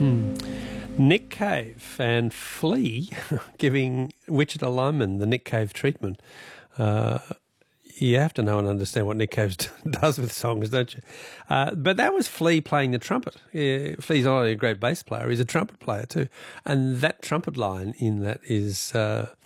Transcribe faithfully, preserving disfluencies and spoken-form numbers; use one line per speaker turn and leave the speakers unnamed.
Nick Cave and Flea giving Wichita Lineman the Nick Cave treatment. Uh, you have to know and understand what Nick Cave does with songs, don't you? Uh, but that was Flea playing the trumpet. Yeah, Flea's not only a great bass player, he's a trumpet player too. And that trumpet line in that is uh,